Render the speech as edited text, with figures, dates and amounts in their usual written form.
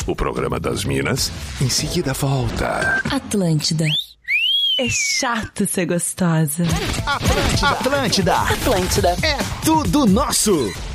o programa das Minas, em seguida volta. Atlântida. É chato ser gostosa. Atlântida. É tudo nosso.